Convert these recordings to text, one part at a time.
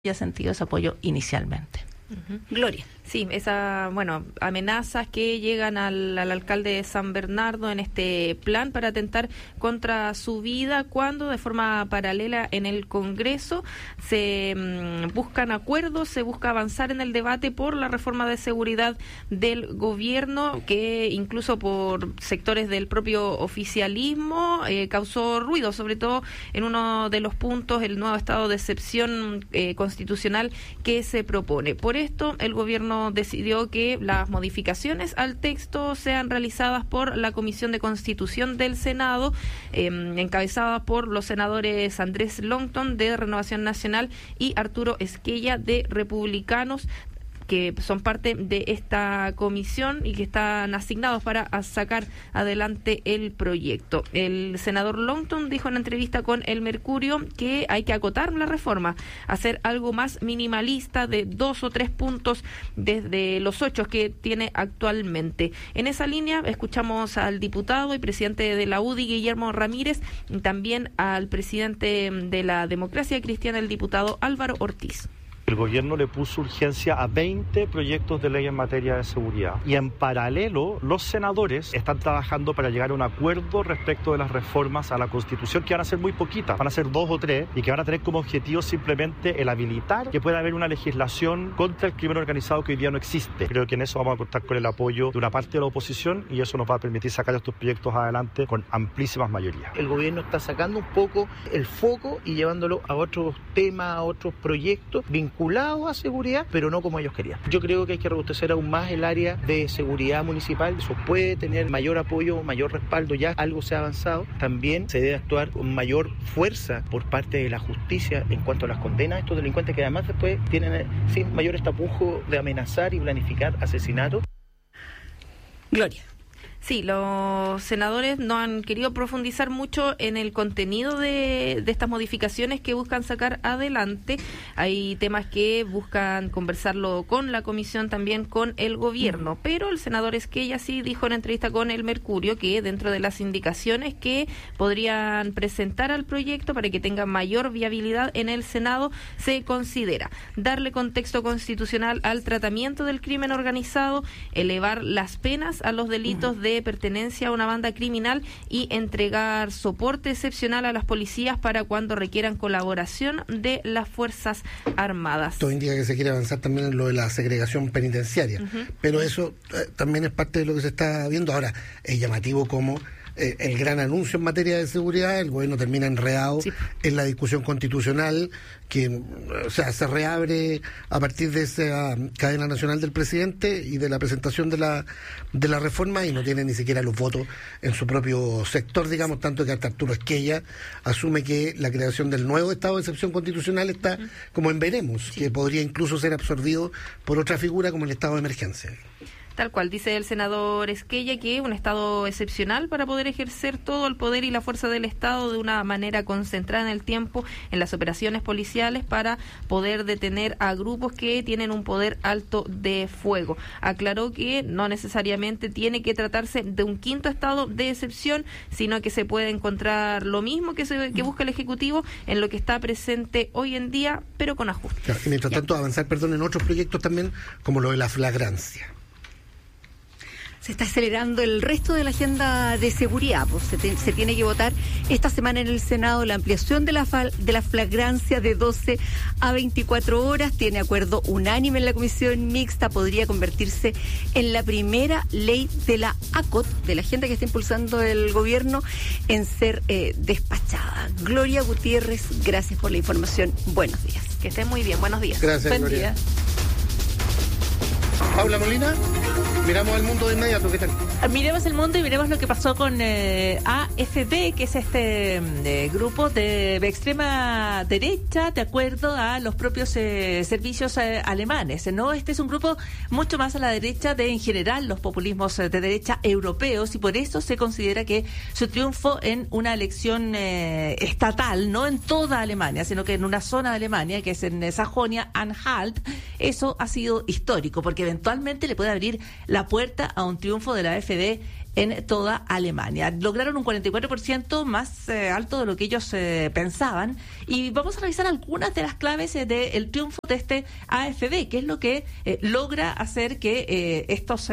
haya sentido ese apoyo inicialmente. Gloria. Sí, amenazas que llegan al alcalde de San Bernardo en este plan para atentar contra su vida, cuando de forma paralela en el Congreso se buscan acuerdos, se busca avanzar en el debate por la reforma de seguridad del gobierno, que incluso por sectores del propio oficialismo causó ruido, sobre todo en uno de los puntos, el nuevo estado de excepción constitucional que se propone. Por esto, el gobierno decidió que las modificaciones al texto sean realizadas por la Comisión de Constitución del Senado, encabezada por los senadores Andrés Longton de Renovación Nacional y Arturo Esquella de Republicanos, que son parte de esta comisión y que están asignados para sacar adelante el proyecto. El senador Longton dijo en entrevista con El Mercurio que hay que acotar la reforma, hacer algo más minimalista, de 2 o 3 puntos desde los 8 que tiene actualmente. En esa línea escuchamos al diputado y presidente de la UDI, Guillermo Ramírez, y también al presidente de la Democracia Cristiana, el diputado Álvaro Ortiz. El gobierno le puso urgencia a 20 proyectos de ley en materia de seguridad y en paralelo los senadores están trabajando para llegar a un acuerdo respecto de las reformas a la Constitución, que van a ser muy poquitas, van a ser 2 o 3 y que van a tener como objetivo simplemente el habilitar que pueda haber una legislación contra el crimen organizado que hoy día no existe. Creo que en eso vamos a contar con el apoyo de una parte de la oposición y eso nos va a permitir sacar estos proyectos adelante con amplísimas mayorías. El gobierno está sacando un poco el foco y llevándolo a otros temas, a otros proyectos vinculados a seguridad, pero no como ellos querían. Yo creo que hay que robustecer aún más el área de seguridad municipal. Eso puede tener mayor apoyo, mayor respaldo, ya algo se ha avanzado. También se debe actuar con mayor fuerza por parte de la justicia en cuanto a las condenas a estos delincuentes, que además después tienen mayor tapujo de amenazar y planificar asesinatos. Gloria. Sí, los senadores no han querido profundizar mucho en el contenido de estas modificaciones que buscan sacar adelante. Hay temas que buscan conversarlo con la comisión, también con el gobierno, pero el senador Esquella sí dijo en entrevista con El Mercurio que dentro de las indicaciones que podrían presentar al proyecto para que tenga mayor viabilidad en el Senado, se considera darle contexto constitucional al tratamiento del crimen organizado, elevar las penas a los delitos de pertenencia a una banda criminal y entregar soporte excepcional a las policías para cuando requieran colaboración de las Fuerzas Armadas. Todo indica que se quiere avanzar también en lo de la segregación penitenciaria, pero eso también es parte de lo que se está viendo. Ahora, es llamativo como el gran anuncio en materia de seguridad, el gobierno termina enredado en la discusión constitucional que se reabre a partir de esa cadena nacional del presidente y de la presentación de la reforma, y no tiene ni siquiera los votos en su propio sector, digamos, tanto que hasta Arturo Esquella asume que la creación del nuevo estado de excepción constitucional está como en veremos, que podría incluso ser absorbido por otra figura como el estado de emergencia. Tal cual, dice el senador Esquella que un estado excepcional para poder ejercer todo el poder y la fuerza del Estado de una manera concentrada en el tiempo en las operaciones policiales para poder detener a grupos que tienen un poder alto de fuego. Aclaró que no necesariamente tiene que tratarse de un quinto estado de excepción, sino que se puede encontrar lo mismo que busca el Ejecutivo en lo que está presente hoy en día, pero con ajustes. Claro, y mientras tanto avanzar, en otros proyectos también, como lo de la flagrancia. Se está acelerando el resto de la agenda de seguridad. Pues se tiene que votar esta semana en el Senado la ampliación de la flagrancia de 12 a 24 horas. Tiene acuerdo unánime en la comisión mixta. Podría convertirse en la primera ley de la ACOT, de la agenda que está impulsando el gobierno, en ser despachada. Gloria Gutiérrez, gracias por la información. Buenos días. Que estén muy bien. Buenos días. Gracias, Buen Gloria. día. Paula Molina, miramos al mundo de inmediato, ¿qué tal? Miremos el mundo y miremos lo que pasó con AfD, que es este grupo de extrema derecha, de acuerdo a los propios servicios alemanes, ¿no? Este es un grupo mucho más a la derecha de, en general, los populismos de derecha europeos, y por eso se considera que su triunfo en una elección estatal, no en toda Alemania, sino que en una zona de Alemania, que es en Sajonia-Anhalt, eso ha sido histórico, porque eventualmente le puede abrir la puerta a un triunfo de la AfD en toda Alemania. Lograron un 44% más alto de lo que ellos pensaban, y vamos a revisar algunas de las claves del triunfo de este AfD, que es lo que logra hacer que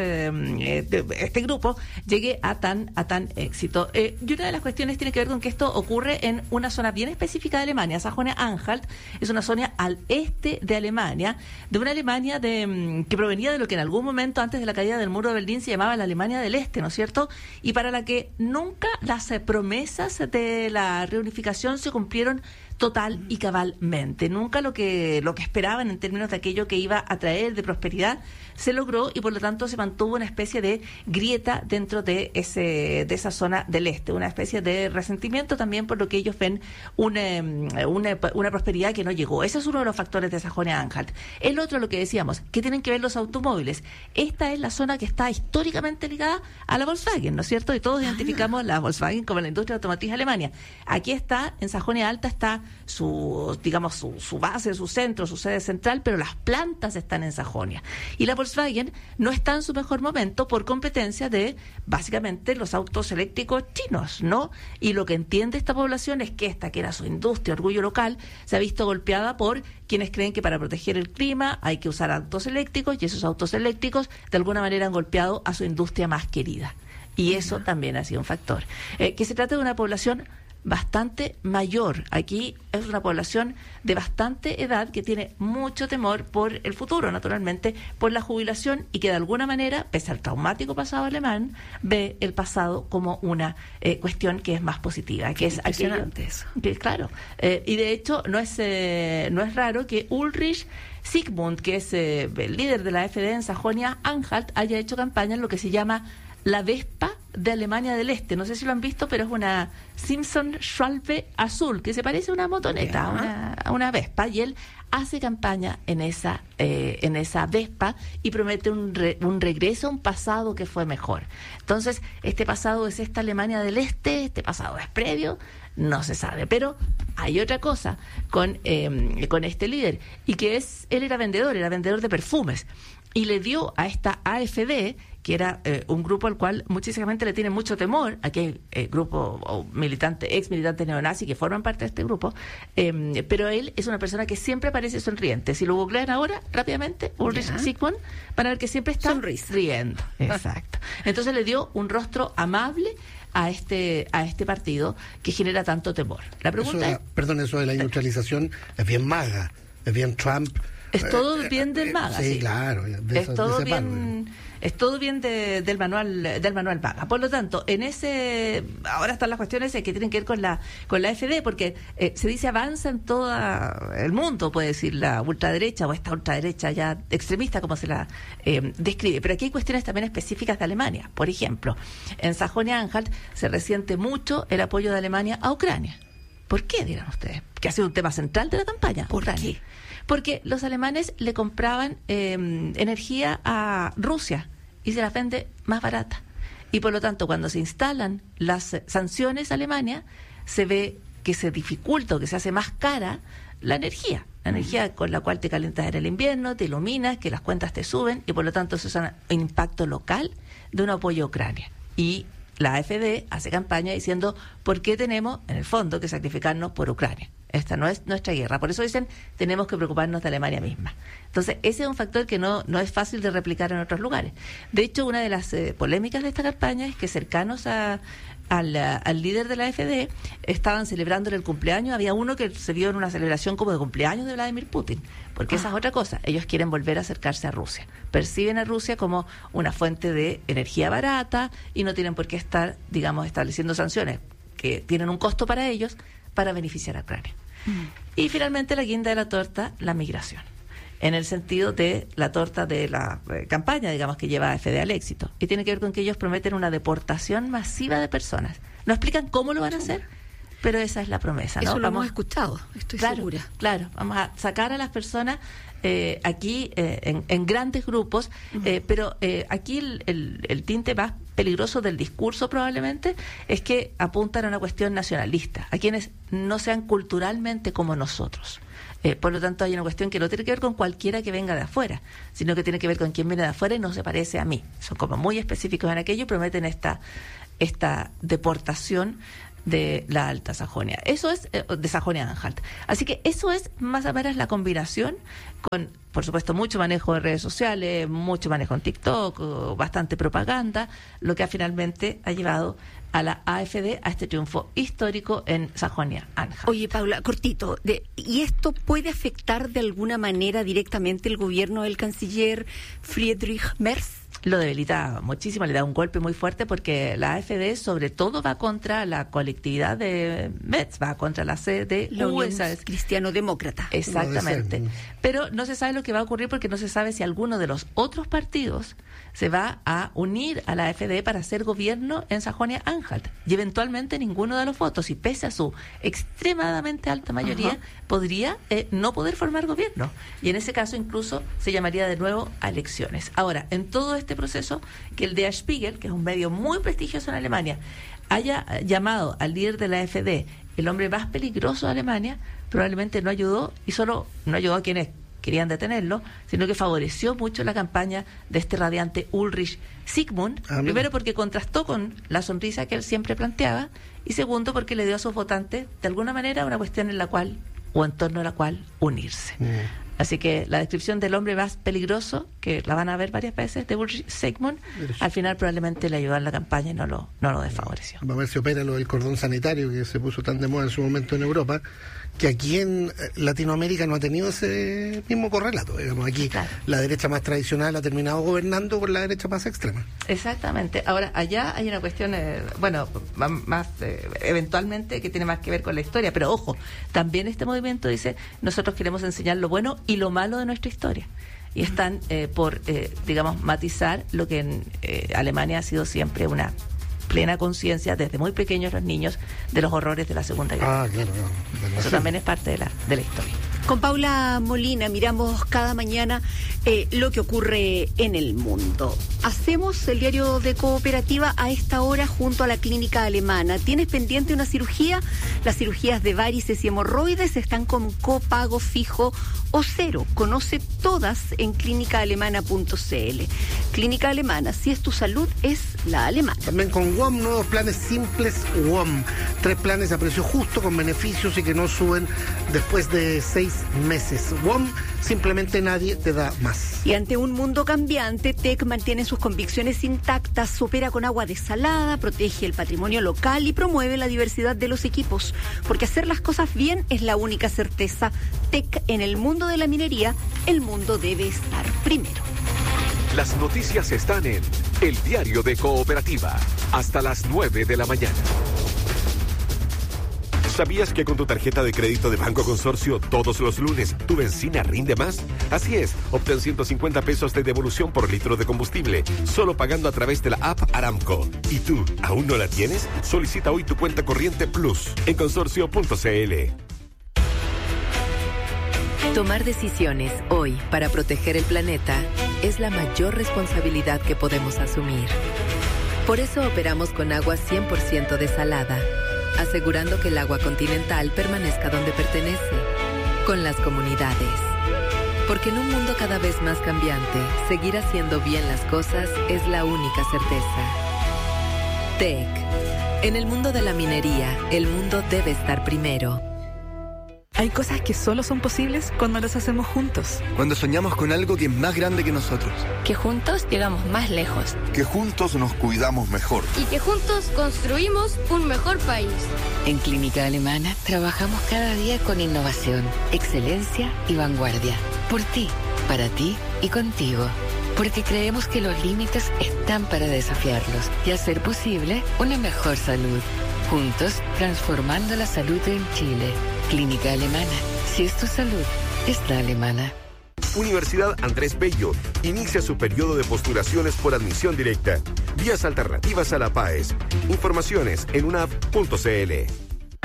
este grupo llegue a tan éxito. Y una de las cuestiones tiene que ver con que esto ocurre en una zona bien específica de Alemania. Sajonia-Anhalt es una zona al este de Alemania, de una Alemania que provenía de lo que en algún momento antes de la caída del muro de Berlín se llamaba la Alemania del Este, ¿no es cierto? Y para la que nunca las promesas de la reunificación se cumplieron total y cabalmente. Nunca lo que esperaban en términos de aquello que iba a traer de prosperidad se logró, y por lo tanto se mantuvo una especie de grieta dentro de esa zona del este, una especie de resentimiento también por lo que ellos ven una prosperidad que no llegó. Ese es uno de los factores de Sajonia-Anhalt. El otro, lo que decíamos, que tienen que ver los automóviles. Esta es la zona que está históricamente ligada a la Volkswagen, ¿no es cierto? Y todos identificamos la Volkswagen como la industria automotriz de Alemania. Aquí está, en Sajonia Alta está su base, su centro, su sede central, pero las plantas están en Sajonia. Y la Volkswagen no está en su mejor momento por competencia de, básicamente, los autos eléctricos chinos, ¿no? Y lo que entiende esta población es que esta, que era su industria, orgullo local, se ha visto golpeada por quienes creen que para proteger el clima hay que usar autos eléctricos, y esos autos eléctricos de alguna manera han golpeado a su industria más querida. Y eso también ha sido un factor. Que se trata de una población bastante mayor. Aquí es una población de bastante edad que tiene mucho temor por el futuro, naturalmente, por la jubilación, y que de alguna manera, pese al traumático pasado alemán, ve el pasado como una cuestión que es más positiva, que es aquello, eso. Que, claro, y de hecho no es raro que Ulrich Sigmund, que es el líder de la AfD en Sajonia-Anhalt, haya hecho campaña en lo que se llama la Vespa de Alemania del Este. No sé si lo han visto, pero es una Simpson Schwalbe azul, que se parece a una motoneta, a una Vespa, y él hace campaña en esa Vespa y promete un regreso a un pasado que fue mejor. Entonces, este pasado es esta Alemania del Este, este pasado es previo, no se sabe. Pero hay otra cosa con este líder, y que él era vendedor de perfumes, y le dio a esta AfD, que era un grupo al cual muchísima gente le tiene mucho temor. Aquí hay grupo o ex militantes neonazis que forman parte de este grupo, pero él es una persona que siempre parece sonriente. Si lo googlean ahora, rápidamente, Ulrich Sigmund, van a ver que siempre está riendo. Exacto. Entonces le dio un rostro amable a este partido que genera tanto temor. La pregunta eso de la industrialización es bien MAGA, es bien Trump. Es todo bien del MAGA. Sí, claro. Es todo bien del manual MAGA. Por lo tanto, ahora están las cuestiones que tienen que ver con la AfD, porque se dice avanza en todo el mundo, puede decir la ultraderecha, o esta ultraderecha ya extremista, como se la describe. Pero aquí hay cuestiones también específicas de Alemania. Por ejemplo, en Sajonia-Anhalt se resiente mucho el apoyo de Alemania a Ucrania. ¿Por qué, dirán ustedes? Que ha sido un tema central de la campaña. ¿Por qué? Porque los alemanes le compraban energía a Rusia y se la vende más barata. Y por lo tanto, cuando se instalan las sanciones a Alemania, se ve que se dificulta o que se hace más cara la energía con la cual te calientas en el invierno, te iluminas, que las cuentas te suben, y por lo tanto eso es un impacto local de un apoyo a Ucrania. Y la AfD hace campaña diciendo, ¿por qué tenemos, en el fondo, que sacrificarnos por Ucrania? Esta no es nuestra guerra. Por eso dicen, tenemos que preocuparnos de Alemania misma. Entonces, ese es un factor que no es fácil de replicar en otros lugares. De hecho, una de las polémicas de esta campaña es que cercanos al líder de la AfD estaban celebrándole el cumpleaños. Había uno que se vio en una celebración como de cumpleaños de Vladimir Putin, porque esa es otra cosa. Ellos quieren volver a acercarse a Rusia. Perciben a Rusia como una fuente de energía barata y no tienen por qué estar, digamos, estableciendo sanciones que tienen un costo para ellos para beneficiar a Ucrania. Y finalmente, la guinda de la torta, la migración, en el sentido de la torta de la campaña, digamos, que lleva a AfD al éxito. Y tiene que ver con que ellos prometen una deportación masiva de personas. No explican cómo lo van a hacer, pero esa es la promesa, ¿no? Eso lo hemos escuchado, estoy segura. Claro, vamos a sacar a las personas aquí en grandes grupos, pero aquí el tinte más peligroso del discurso probablemente es que apuntan a una cuestión nacionalista, a quienes no sean culturalmente como nosotros. Por lo tanto, hay una cuestión que no tiene que ver con cualquiera que venga de afuera, sino que tiene que ver con quien viene de afuera y no se parece a mí. Son como muy específicos en aquello y prometen esta deportación de la Alta Sajonia. Eso es de Sajonia-Anhalt. Así que eso es más o menos la combinación con, por supuesto, mucho manejo de redes sociales, mucho manejo en TikTok, bastante propaganda, lo que finalmente ha llevado a la AfD a este triunfo histórico en Sajonia-Anhalt. Oye, Paula, cortito, ¿y esto puede afectar de alguna manera directamente el gobierno del canciller Friedrich Merz? Lo debilita muchísimo, le da un golpe muy fuerte porque la AfD sobre todo va contra la colectividad de Metz, va contra la CDU, la Unión Cristiano-Demócrata. Exactamente. Pero no se sabe lo que va a ocurrir porque no se sabe si alguno de los otros partidos se va a unir a la AfD para hacer gobierno en Sajonia-Anhalt. Y eventualmente ninguno de los votos, y pese a su extremadamente alta mayoría, podría no poder formar gobierno. Y en ese caso incluso se llamaría de nuevo a elecciones. Ahora, en todo este proceso, que el Der Spiegel, que es un medio muy prestigioso en Alemania, haya llamado al líder de la AfD el hombre más peligroso de Alemania, probablemente no ayudó, y solo no ayudó a quienes querían detenerlo, sino que favoreció mucho la campaña de este radiante Ulrich Sigmund, primero porque contrastó con la sonrisa que él siempre planteaba, y segundo porque le dio a sus votantes, de alguna manera, una cuestión en la cual, o en torno a la cual, unirse. Así que la descripción del hombre más peligroso, que la van a ver varias veces, de Ulrich Sigmund, al final probablemente le ayudó en la campaña y no lo desfavoreció. Vamos a ver si opera lo del cordón sanitario que se puso tan de moda en su momento en Europa, que aquí en Latinoamérica no ha tenido ese mismo correlato. Digamos, aquí la derecha más tradicional ha terminado gobernando con la derecha más extrema. Exactamente. Ahora, allá hay una cuestión, más eventualmente que tiene más que ver con la historia, pero ojo, también este movimiento dice, nosotros queremos enseñar lo bueno y lo malo de nuestra historia. Y están por matizar lo que en Alemania ha sido siempre una plena conciencia desde muy pequeños los niños de los horrores de la Segunda Guerra. Claro. Eso también es parte de la historia. Con Paula Molina miramos cada mañana lo que ocurre en el mundo. Hacemos el diario de Cooperativa a esta hora junto a la Clínica Alemana. ¿Tienes pendiente una cirugía? Las cirugías de varices y hemorroides están con copago fijo o cero. Conoce todas en clínicaalemana.cl. Clínica Alemana, si es tu salud, es la alemana. También con WOM, nuevos planes simples WOM. 3 planes a precio justo, con beneficios y que no suben después de 6 meses. WOM, simplemente nadie te da más. Y ante un mundo cambiante, TEC mantiene sus convicciones intactas, opera con agua desalada, protege el patrimonio local y promueve la diversidad de los equipos. Porque hacer las cosas bien es la única certeza. TEC, en el mundo de la minería, el mundo debe estar primero. Las noticias están en El Diario de Cooperativa, hasta las 9 de la mañana. ¿Sabías que con tu tarjeta de crédito de Banco Consorcio todos los lunes tu benzina rinde más? Así es, obtén 150 pesos de devolución por litro de combustible, solo pagando a través de la app Aramco. ¿Y tú, aún no la tienes? Solicita hoy tu cuenta corriente Plus en consorcio.cl. Tomar decisiones hoy para proteger el planeta es la mayor responsabilidad que podemos asumir. Por eso operamos con agua 100% desalada, asegurando que el agua continental permanezca donde pertenece, con las comunidades. Porque en un mundo cada vez más cambiante, seguir haciendo bien las cosas es la única certeza. TEC. En el mundo de la minería, el mundo debe estar primero. Hay cosas que solo son posibles cuando las hacemos juntos. Cuando soñamos con algo que es más grande que nosotros. Que juntos llegamos más lejos. Que juntos nos cuidamos mejor. Y que juntos construimos un mejor país. En Clínica Alemana trabajamos cada día con innovación, excelencia y vanguardia. Por ti, para ti y contigo. Porque creemos que los límites están para desafiarlos y hacer posible una mejor salud. Juntos, transformando la salud en Chile. Clínica Alemana. Si es tu salud, es la alemana. Universidad Andrés Bello inicia su periodo de postulaciones por admisión directa. Vías alternativas a la PAES. Informaciones en unap.cl.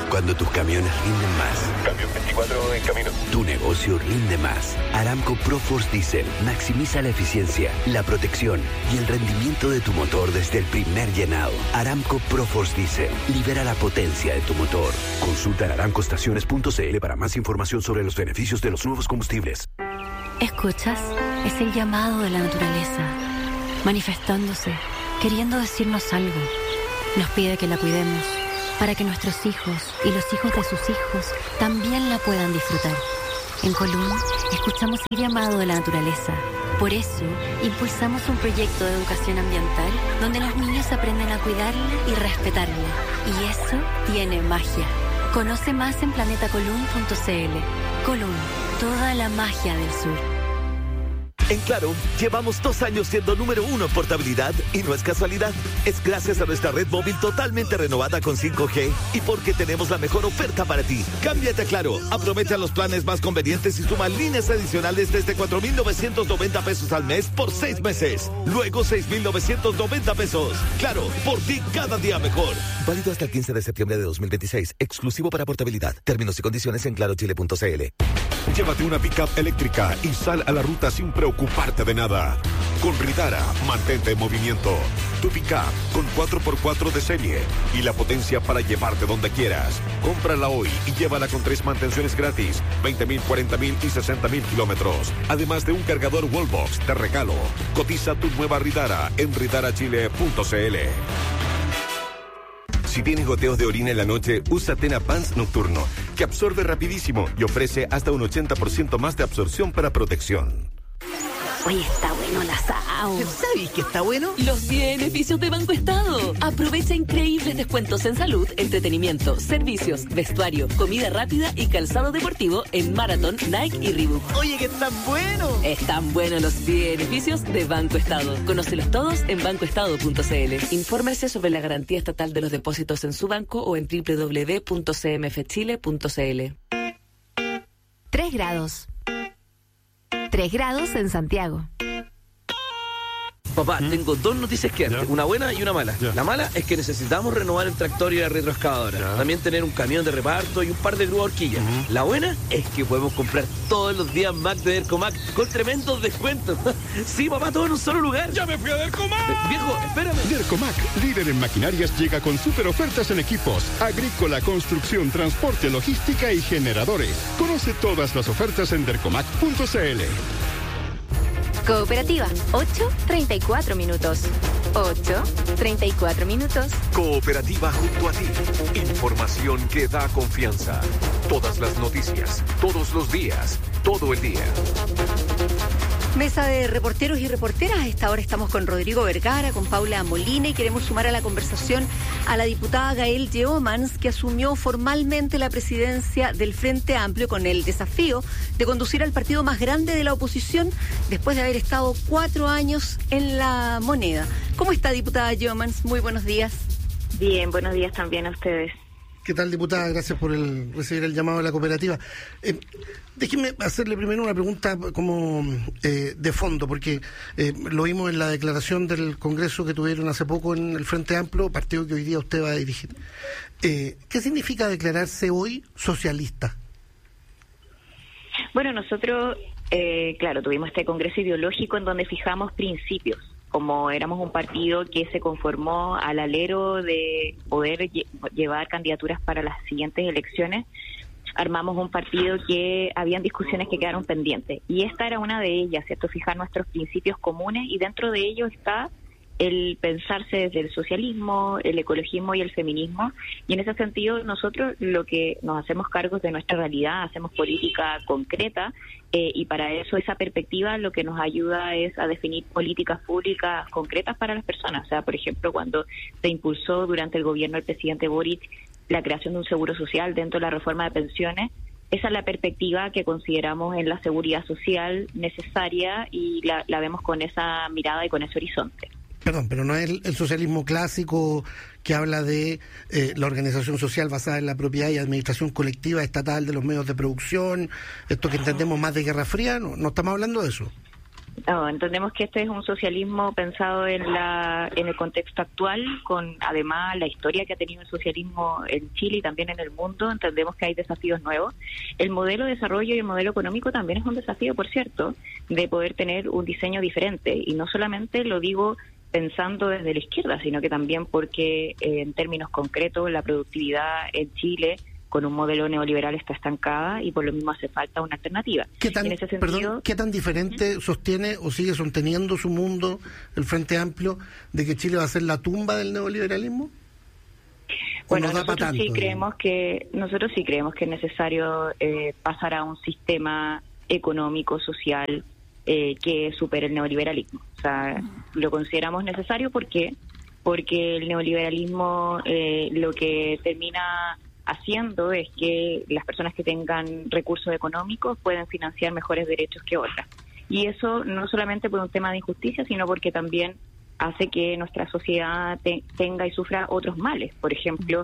Cuando tus camiones rinden más. Camión 24 en camino. Tu negocio rinde más. Aramco ProForce Diesel maximiza la eficiencia, la protección y el rendimiento de tu motor desde el primer llenado. Aramco ProForce Diesel libera la potencia de tu motor. Consulta en aramcoestaciones.cl para más información sobre los beneficios de los nuevos combustibles. ¿Escuchas? Es el llamado de la naturaleza, manifestándose, queriendo decirnos algo. Nos pide que la cuidemos, para que nuestros hijos y los hijos de sus hijos también la puedan disfrutar. En Colún, escuchamos el llamado de la naturaleza. Por eso, impulsamos un proyecto de educación ambiental donde los niños aprenden a cuidarla y respetarla. Y eso tiene magia. Conoce más en planetacolún.cl. Colún, toda la magia del sur. En Claro, llevamos 2 años siendo número 1 en portabilidad y no es casualidad. Es gracias a nuestra red móvil totalmente renovada con 5G y porque tenemos la mejor oferta para ti. Cámbiate a Claro, aprovecha los planes más convenientes y suma líneas adicionales desde 4,990 pesos al mes por 6 meses. Luego 6,990 pesos. Claro, por ti cada día mejor. Válido hasta el 15 de septiembre de 2026. Exclusivo para portabilidad. Términos y condiciones en clarochile.cl. Llévate una pickup eléctrica y sal a la ruta sin preocuparte de nada. Con Ridara, mantente en movimiento. Tu pickup con 4x4 de serie y la potencia para llevarte donde quieras. Cómprala hoy y llévala con 3 mantenciones gratis, 20,000, 40,000 y 60,000 kilómetros. Además de un cargador Wallbox de regalo. Cotiza tu nueva Ridara en ridarachile.cl. Si tienes goteos de orina en la noche, usa Tena Pants Nocturno, que absorbe rapidísimo y ofrece hasta un 80% más de absorción para protección. Oye, está bueno el asado. ¿Sabes qué está bueno? Los beneficios de Banco Estado. Aprovecha increíbles descuentos en salud, entretenimiento, servicios, vestuario, comida rápida y calzado deportivo en Marathon, Nike y Reebok. Oye, que están buenos. Están buenos los beneficios de Banco Estado. Conócelos todos en bancoestado.cl. Infórmese sobre la garantía estatal de los depósitos en su banco o en www.cmfchile.cl. 3 grados. 3 grados en Santiago. Papá, tengo 2 noticias que darte, una buena y una mala. La mala es que necesitamos renovar el tractor y la retroexcavadora. También tener un camión de reparto y un par de grúas horquillas. La buena es que podemos comprar todos los días Mac de Dercomac con tremendos descuentos. Sí, papá, todo en un solo lugar. ¡Ya me fui a Dercomac! Viejo, espérame. Dercomac, líder en maquinarias, llega con super ofertas en equipos, agrícola, construcción, transporte, logística y generadores. Conoce todas las ofertas en dercomac.cl. Cooperativa, 8:34 minutos. 8:34 minutos. Cooperativa junto a ti. Información que da confianza. Todas las noticias, todos los días, todo el día. Mesa de reporteros y reporteras. A esta hora estamos con Rodrigo Vergara, con Paula Molina y queremos sumar a la conversación a la diputada Gael Yeomans, que asumió formalmente la presidencia del Frente Amplio con el desafío de conducir al partido más grande de la oposición después de haber estado 4 años en la moneda. ¿Cómo está, diputada Yeomans? Muy buenos días. Bien, buenos días también a ustedes. ¿Qué tal, diputada? Gracias por recibir el llamado de la cooperativa. Déjeme hacerle primero una pregunta como de fondo, porque lo vimos en la declaración del Congreso que tuvieron hace poco en el Frente Amplio, partido que hoy día usted va a dirigir. ¿Qué significa declararse hoy socialista? Bueno, nosotros, claro, tuvimos este Congreso ideológico en donde fijamos principios. Como éramos un partido que se conformó al alero de poder llevar candidaturas para las siguientes elecciones, armamos un partido que habían discusiones que quedaron pendientes. Y esta era una de ellas, ¿cierto? Fijar nuestros principios comunes y dentro de ellos está el pensarse desde el socialismo, el ecologismo y el feminismo. Y en ese sentido nosotros lo que nos hacemos cargos de nuestra realidad, hacemos política concreta y para eso esa perspectiva lo que nos ayuda es a definir políticas públicas concretas para las personas. O sea, por ejemplo, cuando se impulsó durante el gobierno del presidente Boric la creación de un seguro social dentro de la reforma de pensiones, esa es la perspectiva que consideramos en la seguridad social necesaria y la vemos con esa mirada y con ese horizonte. Perdón, pero no es el socialismo clásico que habla de la organización social basada en la propiedad y administración colectiva estatal de los medios de producción, esto que entendemos más de Guerra Fría, no estamos hablando de eso. No, entendemos que este es un socialismo pensado en el contexto actual, con además la historia que ha tenido el socialismo en Chile y también en el mundo. Entendemos que hay desafíos nuevos. El modelo de desarrollo y el modelo económico también es un desafío, por cierto, de poder tener un diseño diferente. Y no solamente lo digo pensando desde la izquierda, sino que también porque en términos concretos la productividad en Chile con un modelo neoliberal está estancada y por lo mismo hace falta una alternativa. ¿Qué tan diferente sostiene o sigue sosteniendo su mundo, el Frente Amplio, de que Chile va a ser la tumba del neoliberalismo? Bueno, nosotros sí creemos que es necesario pasar a un sistema económico, social, que supere el neoliberalismo. O sea, lo consideramos necesario porque el neoliberalismo lo que termina haciendo es que las personas que tengan recursos económicos pueden financiar mejores derechos que otras. Y eso no solamente por un tema de injusticia, sino porque también hace que nuestra sociedad tenga y sufra otros males. Por ejemplo,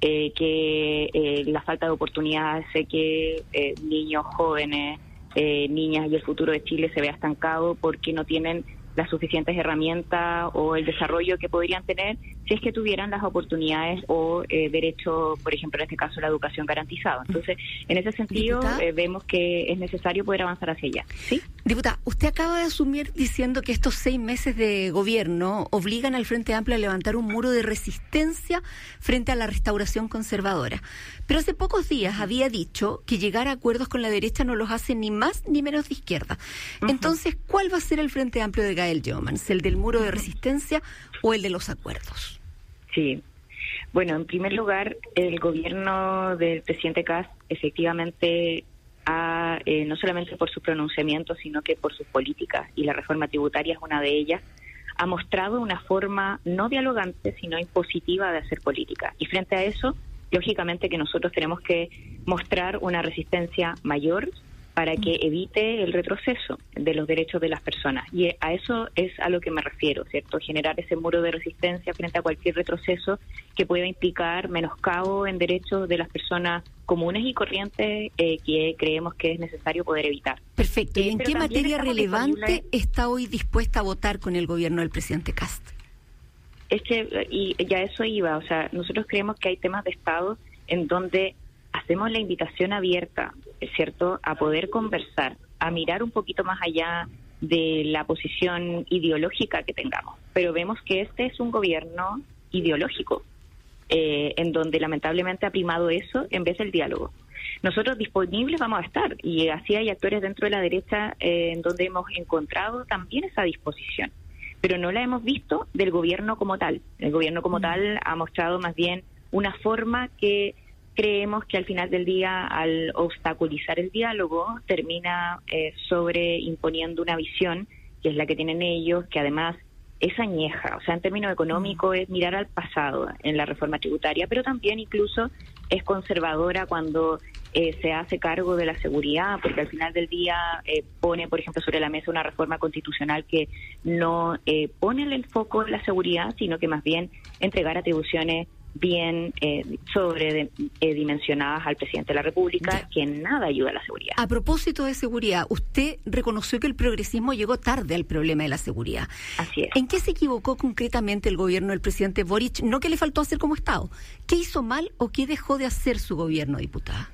que la falta de oportunidades hace que niños, jóvenes, niñas y el futuro de Chile se vea estancado porque no tienen las suficientes herramientas o el desarrollo que podrían tener si es que tuvieran las oportunidades o derecho, por ejemplo, en este caso, la educación garantizada. Entonces, en ese sentido, vemos que es necesario poder avanzar hacia allá. ¿Sí? Diputada, usted acaba de asumir diciendo que estos 6 meses de gobierno obligan al Frente Amplio a levantar un muro de resistencia frente a la restauración conservadora. Pero hace pocos días había dicho que llegar a acuerdos con la derecha no los hace ni más ni menos de izquierda. Entonces, ¿cuál va a ser el Frente Amplio de Gael Jomans? ¿El del muro de resistencia o el de los acuerdos? Sí. Bueno, en primer lugar, el gobierno del presidente Kast efectivamente ha, no solamente por sus pronunciamientos, sino que por sus políticas, y la reforma tributaria es una de ellas, ha mostrado una forma no dialogante, sino impositiva de hacer política. Y frente a eso, lógicamente que nosotros tenemos que mostrar una resistencia mayor para que evite el retroceso de los derechos de las personas. Y a eso es a lo que me refiero, ¿cierto? Generar ese muro de resistencia frente a cualquier retroceso que pueda implicar menoscabo en derechos de las personas comunes y corrientes que creemos que es necesario poder evitar. Perfecto. ¿Y en qué materia relevante está hoy dispuesta a votar con el gobierno del presidente Kast? Y ya eso iba, o sea, nosotros creemos que hay temas de Estado en donde hacemos la invitación abierta, ¿cierto?, a poder conversar, a mirar un poquito más allá de la posición ideológica que tengamos. Pero vemos que este es un gobierno ideológico, en donde lamentablemente ha primado eso en vez del diálogo. Nosotros disponibles vamos a estar, y así hay actores dentro de la derecha en donde hemos encontrado también esa disposición. Pero no la hemos visto del gobierno como tal. El gobierno como tal ha mostrado más bien una forma que creemos que al final del día, al obstaculizar el diálogo, termina sobreimponiendo una visión que es la que tienen ellos, que además es añeja. O sea, en términos económicos es mirar al pasado en la reforma tributaria, pero también incluso es conservadora cuando se hace cargo de la seguridad, porque al final del día pone, por ejemplo, sobre la mesa una reforma constitucional que no pone el foco en la seguridad, sino que más bien entregar atribuciones bien sobredimensionadas al presidente de la República, que en nada ayuda a la seguridad. A propósito de seguridad, usted reconoció que el progresismo llegó tarde al problema de la seguridad. Así es. ¿En qué se equivocó concretamente el gobierno del presidente Boric? No que le faltó hacer como Estado. ¿Qué hizo mal o qué dejó de hacer su gobierno, diputada?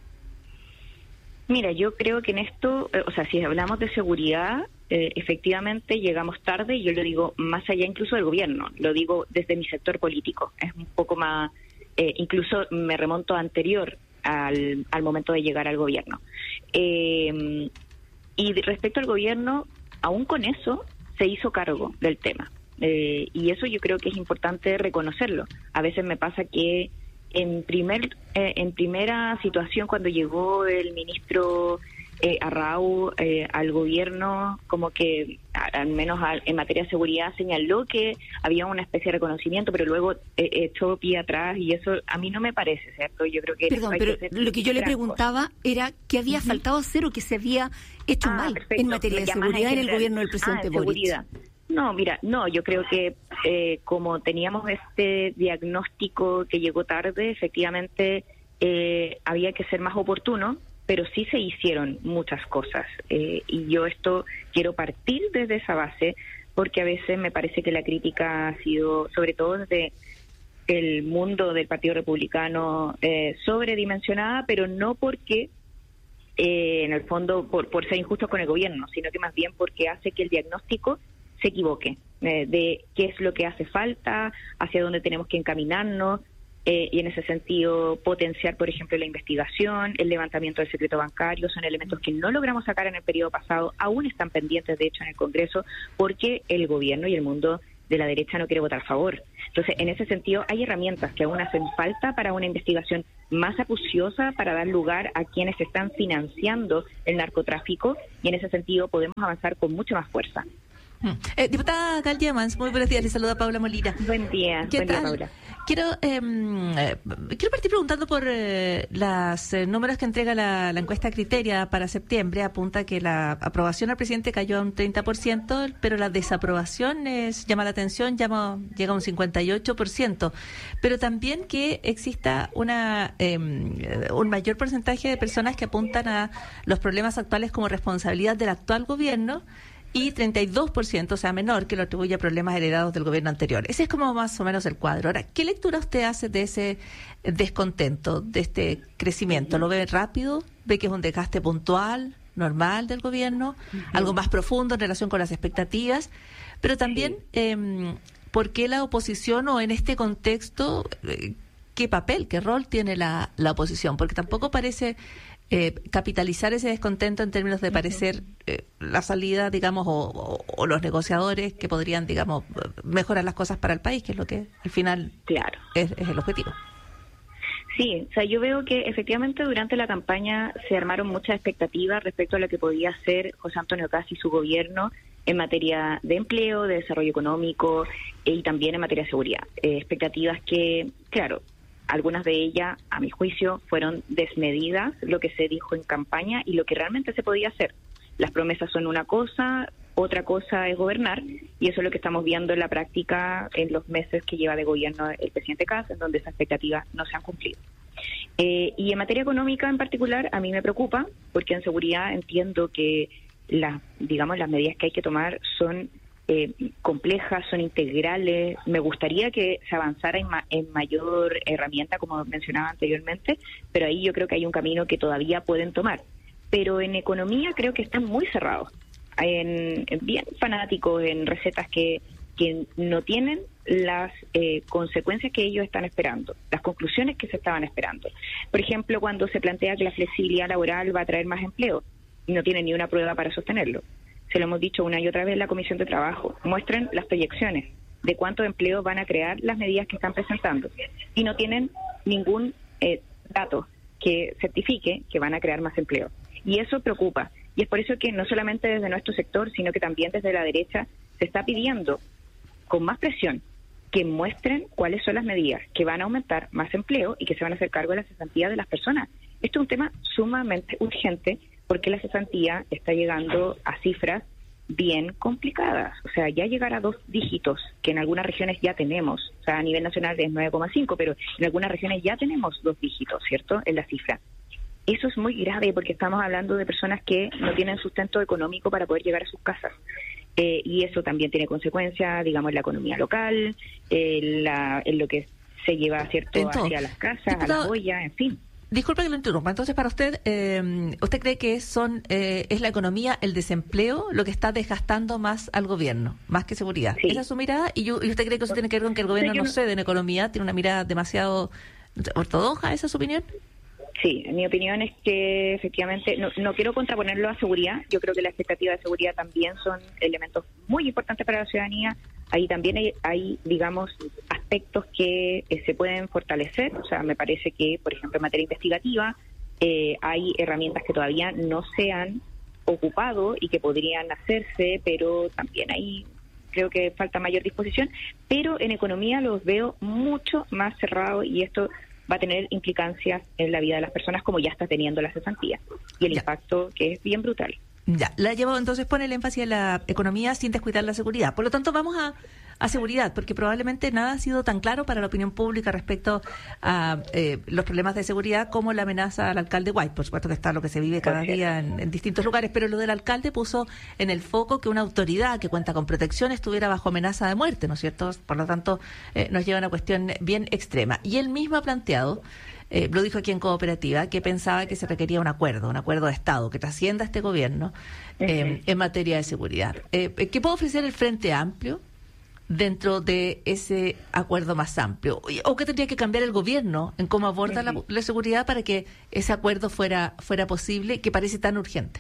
Mira, yo creo que en esto, o sea, si hablamos de seguridad, efectivamente llegamos tarde, y yo lo digo más allá incluso del gobierno, lo digo desde mi sector político. Es un poco más, incluso me remonto anterior al momento de llegar al gobierno. Y respecto al gobierno, aún con eso, se hizo cargo del tema. Y eso yo creo que es importante reconocerlo. A veces me pasa que en primera situación, cuando llegó el ministro Arrau al gobierno, como que al menos en materia de seguridad señaló que había una especie de reconocimiento, pero luego echó pie atrás, y eso a mí no me parece, ¿cierto? Yo creo que perdón, pero lo que yo le preguntaba era qué había faltado hacer o que se había hecho mal en materia de seguridad en el gobierno del presidente Boric. No, mira, yo creo que como teníamos este diagnóstico que llegó tarde, efectivamente había que ser más oportuno pero sí se hicieron muchas cosas. Y yo quiero partir desde esa base, porque a veces me parece que la crítica ha sido, sobre todo desde el mundo del Partido Republicano, sobredimensionada, pero no porque, en el fondo, por ser injustos con el gobierno, sino que más bien porque hace que el diagnóstico se equivoque de qué es lo que hace falta, hacia dónde tenemos que encaminarnos, y en ese sentido potenciar, por ejemplo, la investigación, el levantamiento del secreto bancario, son elementos que no logramos sacar en el periodo pasado, aún están pendientes, de hecho, en el Congreso, porque el gobierno y el mundo de la derecha no quiere votar a favor. Entonces, en ese sentido, hay herramientas que aún hacen falta para una investigación más acuciosa, para dar lugar a quienes están financiando el narcotráfico, y en ese sentido podemos avanzar con mucha más fuerza. Diputada Gal Yemans, muy buenos días, le saluda Paula Molina. Buen día, Paula. Quiero partir preguntando por los números que entrega la encuesta Criteria para septiembre. Apunta que la aprobación al presidente cayó a un 30%, pero la desaprobación llama la atención, llega a un 58%. Pero también que exista un mayor porcentaje de personas que apuntan a los problemas actuales como responsabilidad del actual gobierno, y 32%, o sea, menor, que lo atribuye a problemas heredados del gobierno anterior. Ese es como más o menos el cuadro. Ahora, ¿qué lectura usted hace de ese descontento, de este crecimiento? ¿Lo ve rápido? ¿Ve que es un desgaste puntual, normal del gobierno? ¿Algo más profundo en relación con las expectativas? Pero también, ¿por qué la oposición, o en este contexto, qué papel, qué rol tiene la oposición? Porque tampoco parece capitalizar ese descontento en términos de parecer la salida, digamos, o los negociadores que podrían, digamos, mejorar las cosas para el país, que es lo que al final es el objetivo. Sí, o sea, yo veo que efectivamente durante la campaña se armaron muchas expectativas respecto a lo que podía hacer José Antonio Kast y su gobierno en materia de empleo, de desarrollo económico y también en materia de seguridad. Expectativas que, claro, algunas de ellas, a mi juicio, fueron desmedidas, lo que se dijo en campaña y lo que realmente se podía hacer. Las promesas son una cosa, otra cosa es gobernar, y eso es lo que estamos viendo en la práctica en los meses que lleva de gobierno el presidente Kast, en donde esas expectativas no se han cumplido. Y en materia económica en particular, a mí me preocupa, porque en seguridad entiendo que las medidas que hay que tomar son complejas, son integrales. Me gustaría que se avanzara en mayor herramienta, como mencionaba anteriormente, pero ahí yo creo que hay un camino que todavía pueden tomar. Pero en economía creo que están muy cerrados, en bien fanáticos, en recetas que no tienen las consecuencias que ellos están esperando, las conclusiones que se estaban esperando. Por ejemplo, cuando se plantea que la flexibilidad laboral va a traer más empleo, no tienen ni una prueba para sostenerlo. Se lo hemos dicho una y otra vez en la Comisión de Trabajo. Muestran las proyecciones de cuánto empleo van a crear las medidas que están presentando. Y no tienen ningún dato que certifique que van a crear más empleo. Y eso preocupa. Y es por eso que no solamente desde nuestro sector, sino que también desde la derecha se está pidiendo con más presión que muestren cuáles son las medidas que van a aumentar más empleo y que se van a hacer cargo de la cesantía de las personas. Esto es un tema sumamente urgente, porque la cesantía está llegando a cifras bien complicadas. O sea, ya llegar a 2 dígitos, que en algunas regiones ya tenemos, o sea, a nivel nacional es 9,5, pero en algunas regiones ya tenemos 2 dígitos, ¿cierto?, en la cifra. Eso es muy grave, porque estamos hablando de personas que no tienen sustento económico para poder llegar a sus casas. Y eso también tiene consecuencias, digamos, en la economía local, en lo que se lleva, ¿cierto?, hacia las casas, a la olla, en fin. Disculpe que lo interrumpa. Entonces, para usted, ¿usted cree que es la economía, el desempleo, lo que está desgastando más al gobierno, más que seguridad? Sí. ¿Esa es su mirada? ¿Y usted cree que eso tiene que ver con que el gobierno no cede en economía, tiene una mirada demasiado ortodoxa? ¿Esa es su opinión? Sí, mi opinión es que efectivamente no quiero contraponerlo a seguridad. Yo creo que la expectativa de seguridad también son elementos muy importantes para la ciudadanía. Ahí también hay digamos, aspectos que se pueden fortalecer. O sea, me parece que, por ejemplo, en materia investigativa hay herramientas que todavía no se han ocupado y que podrían hacerse, pero también ahí creo que falta mayor disposición. Pero en economía los veo mucho más cerrados, y esto va a tener implicancias en la vida de las personas, como ya está teniendo la cesantía, y el impacto que es bien brutal. Ya, la llevo, entonces pone el énfasis en la economía sin descuidar la seguridad. Por lo tanto, vamos a a seguridad, porque probablemente nada ha sido tan claro para la opinión pública respecto a los problemas de seguridad como la amenaza al alcalde White. Por supuesto que está lo que se vive cada día en distintos lugares, pero lo del alcalde puso en el foco que una autoridad que cuenta con protección estuviera bajo amenaza de muerte, ¿no es cierto? Por lo tanto, nos lleva a una cuestión bien extrema. Y él mismo ha planteado, lo dijo aquí en Cooperativa, que pensaba que se requería un acuerdo de Estado que trascienda este gobierno en materia de seguridad. ¿Qué puede ofrecer el Frente Amplio dentro de ese acuerdo más amplio? ¿O qué tendría que cambiar el gobierno en cómo aborda la seguridad para que ese acuerdo fuera posible, que parece tan urgente?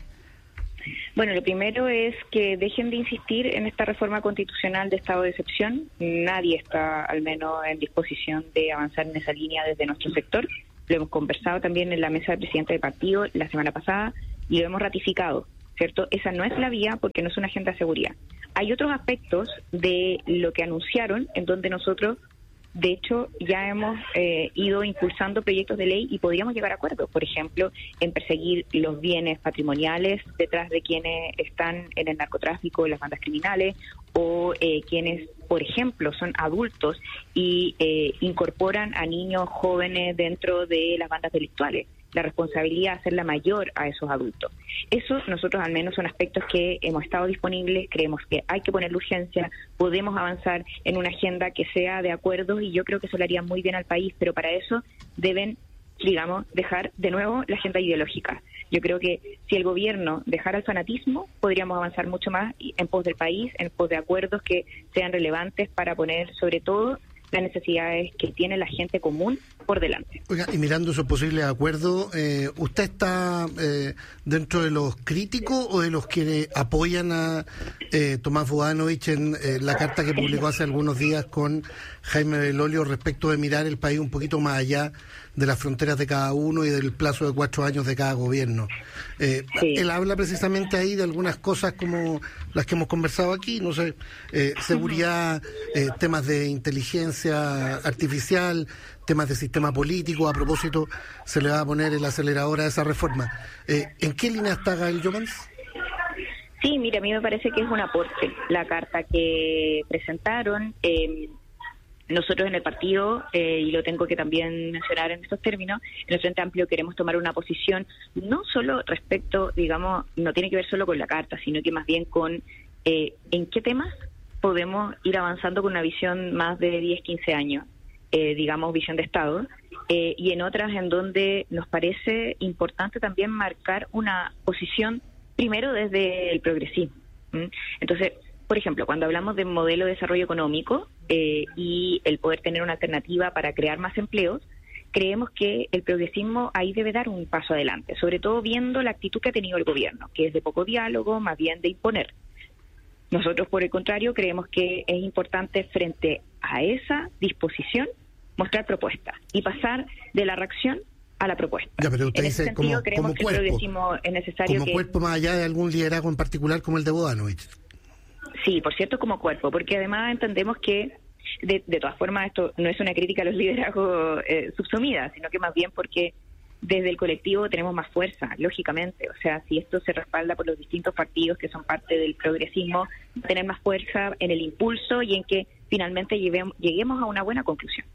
Bueno, lo primero es que dejen de insistir en esta reforma constitucional de estado de excepción. Nadie está, al menos, en disposición de avanzar en esa línea desde nuestro sector. Lo hemos conversado también en la mesa del presidente del partido la semana pasada y lo hemos ratificado, ¿cierto? Esa no es la vía porque no es una agenda de seguridad. Hay otros aspectos de lo que anunciaron en donde nosotros, de hecho, ya hemos ido impulsando proyectos de ley y podríamos llegar a acuerdos. Por ejemplo, en perseguir los bienes patrimoniales detrás de quienes están en el narcotráfico, en las bandas criminales, o quienes, por ejemplo, son adultos y incorporan a niños jóvenes dentro de las bandas delictuales. La responsabilidad de hacerla mayor a esos adultos. Eso, nosotros al menos, son aspectos que hemos estado disponibles, creemos que hay que ponerle urgencia, podemos avanzar en una agenda que sea de acuerdos y yo creo que eso le haría muy bien al país, pero para eso deben, digamos, dejar de nuevo la agenda ideológica. Yo creo que si el gobierno dejara el fanatismo, podríamos avanzar mucho más en pos del país, en pos de acuerdos que sean relevantes para poner, sobre todo, las necesidades que tiene la gente común por delante. Oiga, y mirando esos posibles acuerdos, ¿usted está dentro de los críticos o de los que apoyan a Tomás Bodanovich en la carta que publicó hace algunos días con Jaime Belolio respecto de mirar el país un poquito más allá de las fronteras de cada uno y del plazo de 4 años de cada gobierno? Sí. Él habla precisamente ahí de algunas cosas como las que hemos conversado aquí, no sé, seguridad, temas de inteligencia artificial, temas de sistema político. A propósito, se le va a poner el acelerador a esa reforma. ¿En qué línea está Gael Jomans? Sí, mira, a mí me parece que es un aporte la carta que presentaron. Nosotros en el partido, y lo tengo que también mencionar en estos términos, en el Frente Amplio queremos tomar una posición no solo respecto, digamos, no tiene que ver solo con la carta, sino que más bien con en qué temas podemos ir avanzando con una visión más de 10, 15 años, digamos, visión de Estado, y en otras en donde nos parece importante también marcar una posición primero desde el progresismo. Entonces, por ejemplo, cuando hablamos de modelo de desarrollo económico y el poder tener una alternativa para crear más empleos, creemos que el progresismo ahí debe dar un paso adelante, sobre todo viendo la actitud que ha tenido el gobierno, que es de poco diálogo, más bien de imponer. Nosotros, por el contrario, creemos que es importante frente a esa disposición mostrar propuestas y pasar de la reacción a la propuesta. Ya, pero usted dice como cuerpo, es necesario como cuerpo más allá de algún liderazgo en particular como el de Bodanovich. Sí, por cierto, como cuerpo, porque además entendemos que, de todas formas, esto no es una crítica a los liderazgos subsumidas, sino que más bien porque desde el colectivo tenemos más fuerza, lógicamente. O sea, si esto se respalda por los distintos partidos que son parte del progresismo, tener más fuerza en el impulso y en que finalmente lleguemos a una buena conclusión.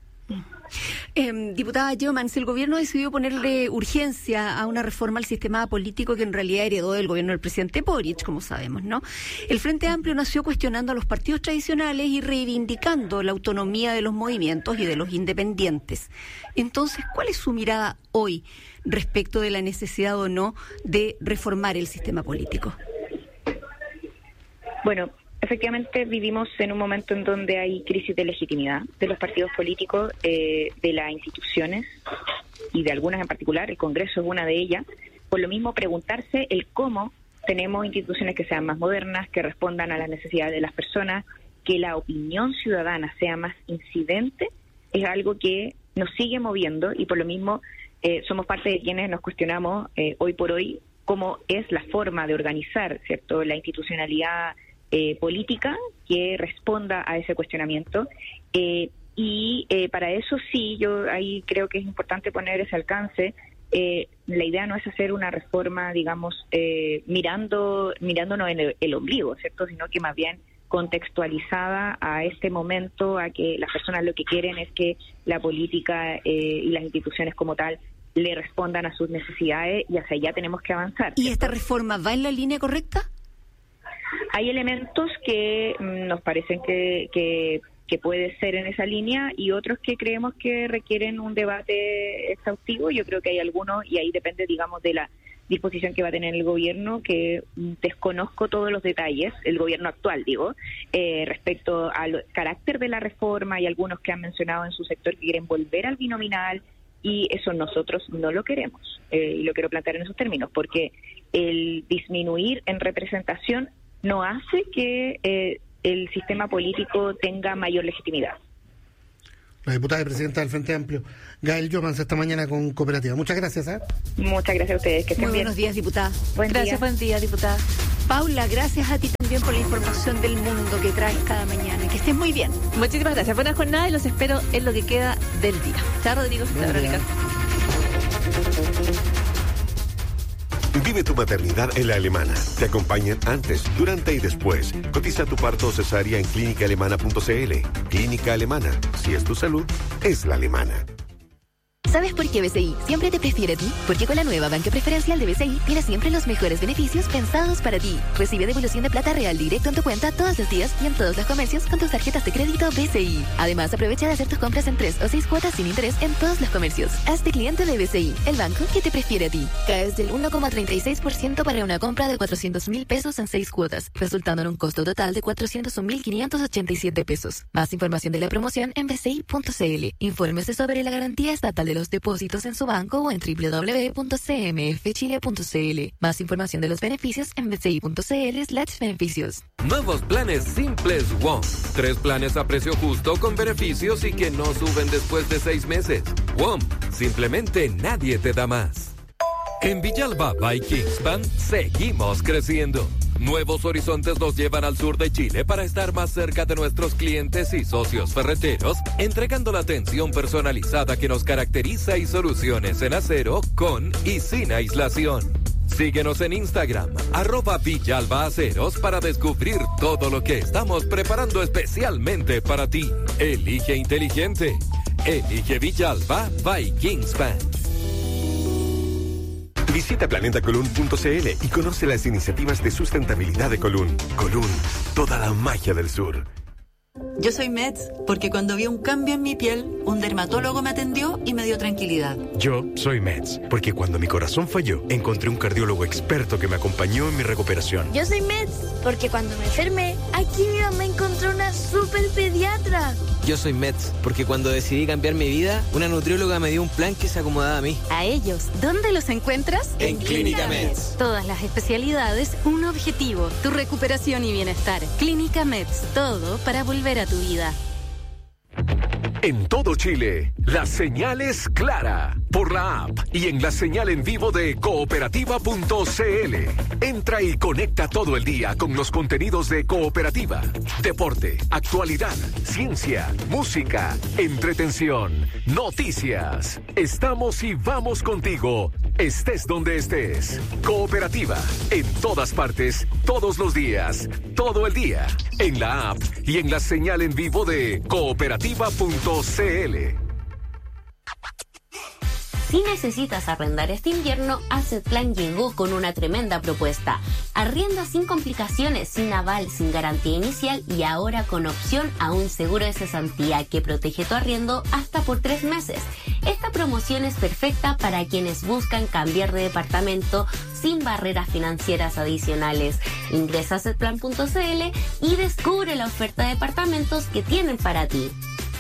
Diputada Jomans, el gobierno decidió ponerle urgencia a una reforma al sistema político que en realidad heredó del gobierno del presidente Boric, como sabemos, ¿no? El Frente Amplio nació cuestionando a los partidos tradicionales y reivindicando la autonomía de los movimientos y de los independientes. Entonces, ¿cuál es su mirada hoy respecto de la necesidad o no de reformar el sistema político? Bueno, efectivamente vivimos en un momento en donde hay crisis de legitimidad de los partidos políticos, de las instituciones y de algunas en particular. El Congreso es una de ellas. Por lo mismo, preguntarse el cómo tenemos instituciones que sean más modernas, que respondan a las necesidades de las personas, que la opinión ciudadana sea más incidente, es algo que nos sigue moviendo y por lo mismo somos parte de quienes nos cuestionamos hoy por hoy cómo es la forma de organizar, ¿cierto?, la institucionalidad política que responda a ese cuestionamiento y para eso sí, yo ahí creo que es importante poner ese alcance. La idea no es hacer una reforma, digamos, mirándonos en el ombligo, ¿cierto?, sino que más bien contextualizada a este momento, a que las personas lo que quieren es que la política y las instituciones como tal le respondan a sus necesidades, y hacia allá tenemos que avanzar. ¿Y esta reforma va en la línea correcta? Hay elementos que nos parecen que puede ser en esa línea, y otros que creemos que requieren un debate exhaustivo. Yo creo que hay algunos, y ahí depende, digamos, de la disposición que va a tener el gobierno, que desconozco todos los detalles, el gobierno actual, digo, respecto al carácter de la reforma. Y algunos que han mencionado en su sector que quieren volver al binominal, y eso nosotros no lo queremos, y lo quiero plantear en esos términos, porque el disminuir en representación no hace que el sistema político tenga mayor legitimidad. La diputada y presidenta del Frente Amplio, Gael Jomans, esta mañana con Cooperativa. Muchas gracias. Muchas gracias a ustedes. Que estén Muy bien. buenos días, diputada. Buen día, diputada. Paula, gracias a ti también por la información del mundo que traes cada mañana. Que estés muy bien. Muchísimas gracias. Buena jornada y los espero en lo que queda del día. Chao, Rodrigo. Chao, Verónica. Vive tu maternidad en La Alemana. Te acompañan antes, durante y después. Cotiza tu parto o cesárea en clínicaalemana.cl. Clínica Alemana. Si es tu salud, es la alemana. ¿Sabes por qué BCI siempre te prefiere a ti? Porque con la nueva banca preferencial de BCI tienes siempre los mejores beneficios pensados para ti. Recibe devolución de plata real directo en tu cuenta todos los días y en todos los comercios con tus tarjetas de crédito BCI. Además, aprovecha de hacer tus compras en 3 o 6 cuotas sin interés en todos los comercios. Hazte cliente de BCI, el banco que te prefiere a ti. Caes del 1,36% para una compra de 400,000 pesos en 6 cuotas, resultando en un costo total de 401,587 pesos. Más información de la promoción en bci.cl. Infórmese sobre la garantía estatal de los depósitos en su banco o en www.cmfchile.cl. Más información de los beneficios en bci.cl/beneficios. Nuevos planes simples WOM. 3 planes a precio justo con beneficios y que no suben después de 6 meses. WOM. Simplemente nadie te da más. En Villalba by Kingspan seguimos creciendo. Nuevos horizontes nos llevan al sur de Chile para estar más cerca de nuestros clientes y socios ferreteros, entregando la atención personalizada que nos caracteriza y soluciones en acero con y sin aislación. Síguenos en Instagram, @VillalbaAceros, para descubrir todo lo que estamos preparando especialmente para ti. Elige inteligente. Elige Villalba by Kingspan. Visita planetacolun.cl y conoce las iniciativas de sustentabilidad de Colún. Colún, toda la magia del sur. Yo soy Meds porque cuando vi un cambio en mi piel, un dermatólogo me atendió y me dio tranquilidad. Yo soy Meds porque cuando mi corazón falló, encontré un cardiólogo experto que me acompañó en mi recuperación. Yo soy Meds porque cuando me enfermé, aquí mi mamá encontró una super pediatra. Yo soy Meds porque cuando decidí cambiar mi vida, una nutrióloga me dio un plan que se acomodaba a mí. A ellos, ¿dónde los encuentras? En Clínica Meds. Todas las especialidades, un objetivo, tu recuperación y bienestar. Clínica Meds, todo para volver a tu vida. En todo Chile, la señal es clara por la app y en la señal en vivo de cooperativa.cl. Entra y conecta todo el día con los contenidos de Cooperativa. Deporte, actualidad, ciencia, música, entretención, noticias. Estamos y vamos contigo, estés donde estés. Cooperativa, en todas partes, todos los días, todo el día. En la app y en la señal en vivo de cooperativa.cl. Si necesitas arrendar este invierno, Assetplan llegó con una tremenda propuesta. Arrienda sin complicaciones, sin aval, sin garantía inicial y ahora con opción a un seguro de cesantía que protege tu arriendo hasta por 3 meses. Esta promoción es perfecta para quienes buscan cambiar de departamento sin barreras financieras adicionales. Ingresa a assetplan.cl y descubre la oferta de departamentos que tienen para ti.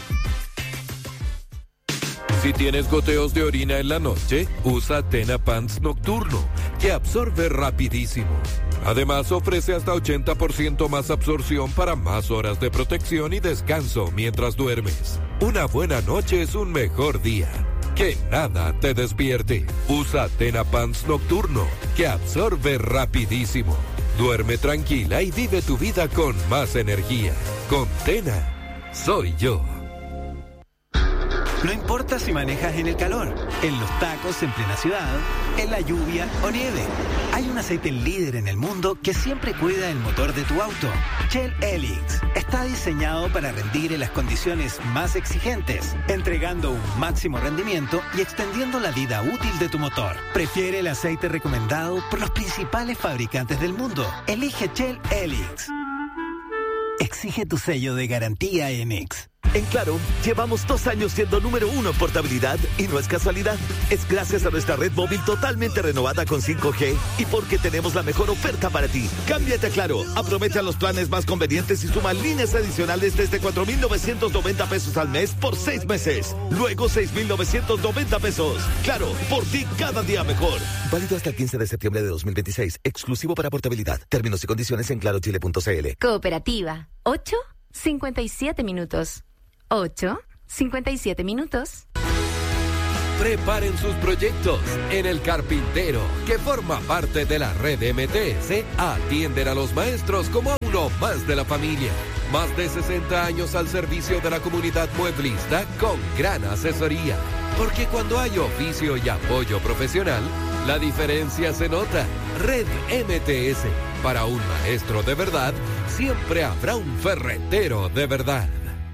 Si tienes goteos de orina en la noche, usa Tena Pants Nocturno, que absorbe rapidísimo. Además, ofrece hasta 80% más absorción para más horas de protección y descanso mientras duermes. Una buena noche es un mejor día. Que nada te despierte. Usa Tena Pants Nocturno, que absorbe rapidísimo. Duerme tranquila y vive tu vida con más energía. Con Tena, soy yo. No importa si manejas en el calor, en los tacos en plena ciudad, en la lluvia o nieve. Hay un aceite líder en el mundo que siempre cuida el motor de tu auto. Shell Helix está diseñado para rendir en las condiciones más exigentes, entregando un máximo rendimiento y extendiendo la vida útil de tu motor. Prefiere el aceite recomendado por los principales fabricantes del mundo. Elige Shell Helix. Exige tu sello de garantía MX. En Claro, llevamos 2 años siendo número 1 en portabilidad y no es casualidad. Es gracias a nuestra red móvil totalmente renovada con 5G y porque tenemos la mejor oferta para ti. Cámbiate a Claro, aprovecha los planes más convenientes y suma líneas adicionales desde 4,990 pesos al mes por 6 meses. Luego 6,990 pesos. Claro, por ti cada día mejor. Válido hasta el 15 de septiembre de 2026. Exclusivo para portabilidad. Términos y condiciones en clarochile.cl. Cooperativa. 8:57 minutos. 8:57 minutos. Preparen sus proyectos. En El Carpintero, que forma parte de la red MTS, atienden a los maestros como a uno más de la familia. Más de 60 años al servicio de la comunidad mueblista con gran asesoría. Porque cuando hay oficio y apoyo profesional, la diferencia se nota. Red MTS. Para un maestro de verdad, siempre habrá un ferretero de verdad.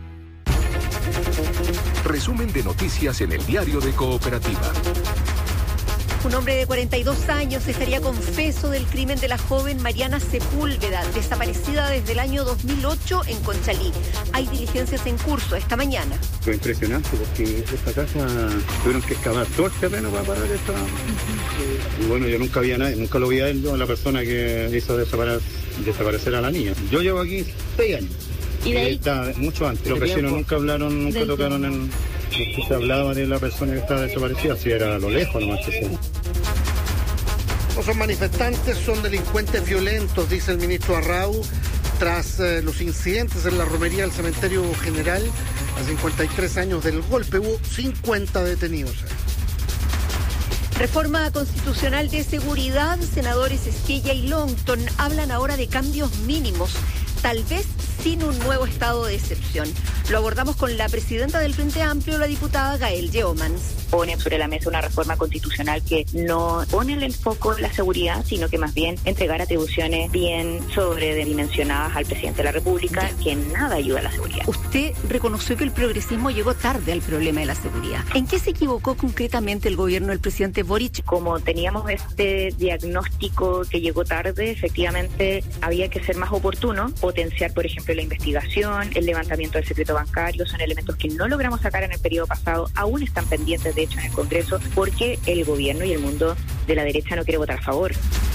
Resumen de noticias en el diario de Cooperativa. Un hombre de 42 años estaría confeso del crimen de la joven Mariana Sepúlveda, desaparecida desde el año 2008 en Conchalí. Hay diligencias en curso esta mañana. Fue impresionante porque esta casa tuvieron que excavar todo el terreno para parar esto. Y bueno, yo nunca vi a nadie, nunca lo vi a él, a la persona que hizo desaparecer a la niña. Yo llevo aquí 6 años. ¿Y de ahí? Está mucho antes. Los vecinos nunca hablaron, nunca tocaron en... Se hablaba de la persona que estaba desaparecida, si era a lo lejos nomás que sea. No son manifestantes, son delincuentes violentos, dice el ministro Arrau, tras los incidentes en la romería del cementerio general a 53 años del golpe. Hubo 50 detenidos. Reforma constitucional de seguridad, senadores Esquella y Longton hablan ahora de cambios mínimos, tal vez sin un nuevo estado de excepción. Lo abordamos con la presidenta del Frente Amplio, la diputada Gael Yeomans. Pone sobre la mesa una reforma constitucional que no pone el foco en la seguridad, sino que más bien entregar atribuciones bien sobredimensionadas al presidente de la República, que nada ayuda a la seguridad. Usted reconoció que el progresismo llegó tarde al problema de la seguridad. ¿En qué se equivocó concretamente el gobierno del presidente Boric? Como teníamos este diagnóstico que llegó tarde, efectivamente había que ser más oportuno, potenciar, por ejemplo, la investigación, el levantamiento del secreto bancario, son elementos que no logramos sacar en el periodo pasado, aún están pendientes de hecho en el Congreso, porque el gobierno y el mundo de la derecha no quiere votar a favor.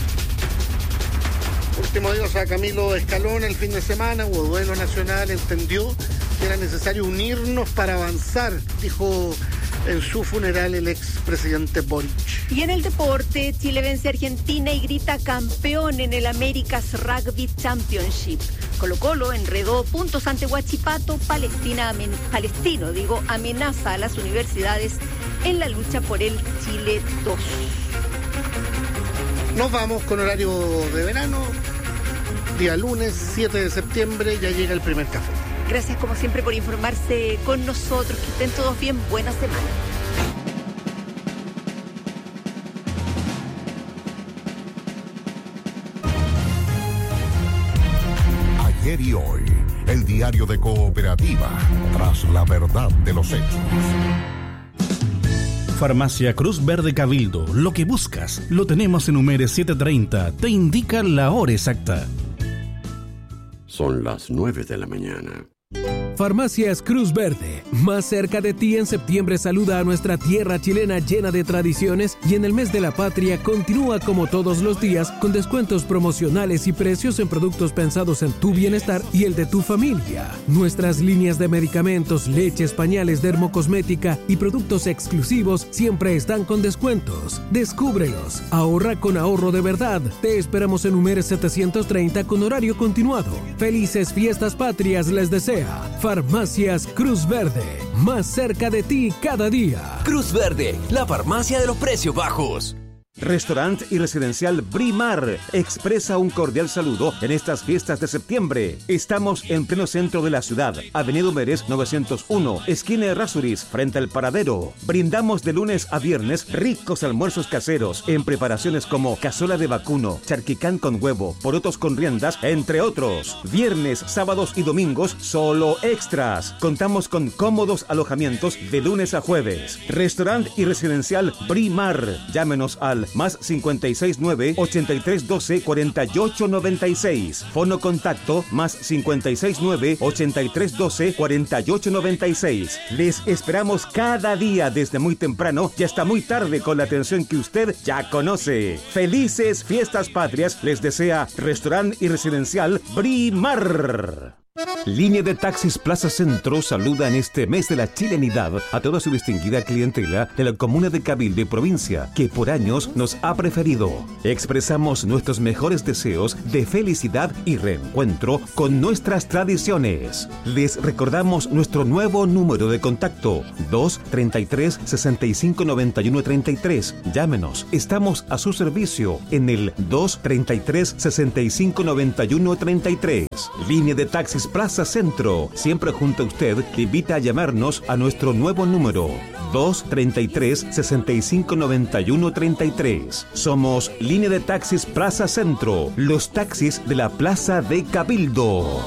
Último adiós a Camilo Escalón el fin de semana, hubo duelo nacional, entendió que era necesario unirnos para avanzar, dijo en su funeral el expresidente Boric. Y en el deporte, Chile vence a Argentina y grita campeón en el America's Rugby Championship. Colo-Colo enredó puntos ante Huachipato, Palestino amenaza a las universidades en la lucha por el Chile 2. Nos vamos con horario de verano, día lunes 7 de septiembre, ya llega el primer café. Gracias como siempre por informarse con nosotros, que estén todos bien, buena semana. Ayer y hoy, el diario de Cooperativa, tras la verdad de los hechos. Farmacia Cruz Verde Cabildo, lo que buscas, lo tenemos en Humeres 730, te indica la hora exacta. Son las 9 de la mañana. Farmacias Cruz Verde, más cerca de ti en septiembre saluda a nuestra tierra chilena llena de tradiciones y en el mes de la patria continúa como todos los días con descuentos promocionales y precios en productos pensados en tu bienestar y el de tu familia. Nuestras líneas de medicamentos, leches, pañales, dermocosmética y productos exclusivos siempre están con descuentos. Descúbrelos, ahorra con ahorro de verdad. Te esperamos en Humeres 730 con horario continuado. Felices fiestas patrias les desea Farmacias Cruz Verde, más cerca de ti cada día. Cruz Verde, la farmacia de los precios bajos. Restaurante y residencial Brimar expresa un cordial saludo en estas fiestas de septiembre. Estamos en pleno centro de la ciudad, Avenida Humérez 901, esquina de Errázuriz, frente al paradero. Brindamos de lunes a viernes ricos almuerzos caseros en preparaciones como cazuela de vacuno, charquicán con huevo, porotos con riendas, entre otros. Viernes, sábados y domingos solo extras. Contamos con cómodos alojamientos de lunes a jueves. Restaurante y residencial Brimar. Llámenos al más 569-8312-4896. Fono contacto más 569-8312-4896. Les esperamos cada día desde muy temprano y hasta muy tarde con la atención que usted ya conoce. Felices fiestas patrias les desea Restaurante y Residencial Brimar. Línea de Taxis Plaza Centro saluda en este mes de la chilenidad a toda su distinguida clientela de la comuna de Cabildo y provincia, que por años nos ha preferido. Expresamos nuestros mejores deseos de felicidad y reencuentro con nuestras tradiciones. Les recordamos nuestro nuevo número de contacto, 233-6591-33. Llámenos, estamos a su servicio en el 233-6591-33. Línea de Taxis Plaza Centro, siempre junto a usted, le invita a llamarnos a nuestro nuevo número 233-6591-33. Somos Línea de Taxis Plaza Centro, los taxis de la Plaza de Cabildo.